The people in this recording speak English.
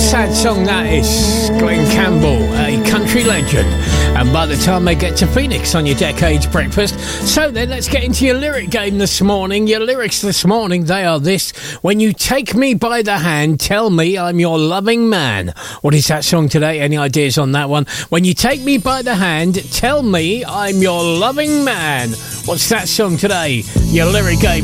sad song that is. Glenn Campbell, a country legend. And by the time they get to Phoenix on your Decades Breakfast. So then, let's get into your lyric game this morning. Your lyrics this morning, they are this. When you take me by the hand, tell me I'm your loving man. What is that song today? Any ideas on that one? When you take me by the hand, tell me I'm your loving man. What's that song today? Your lyric game.